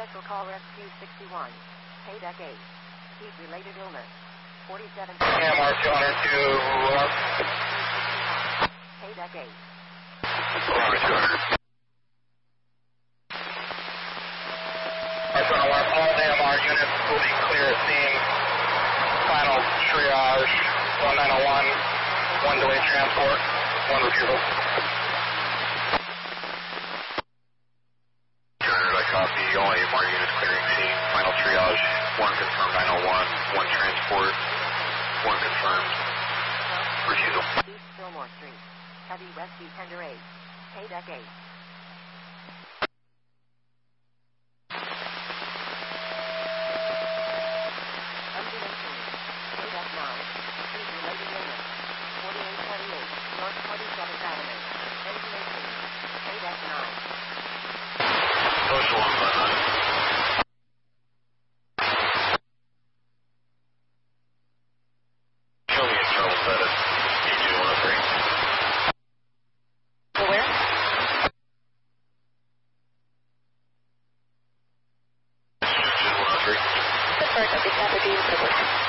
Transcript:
Special Call Rescue 61. Paydeck 8. Heat-related illness. 47. AMR 202. Paydeck 8. AMR 200. All AMR units will be clear at scene. Final triage. 1901. 1 delayed transport. 1 refusal. I copy. All AMR units clearing scene. Final triage. 1 confirmed 901. 1 transport. 1 confirmed. Refusal. East Fillmore Street. Heavy rescue tender 8. Paydeck 8. Paydeck 9. Heat-related illness. 4828. North 27th Avenue. Engine 18. Paydeck 9. Social 159. Show me internal status. EG103. Where? EG103. Pittsburgh, I'll be happy to use the